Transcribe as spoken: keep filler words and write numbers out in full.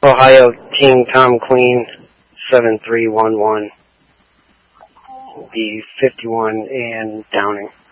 Ohio King Tom Queen seven three one one, B fifty-one and Downing.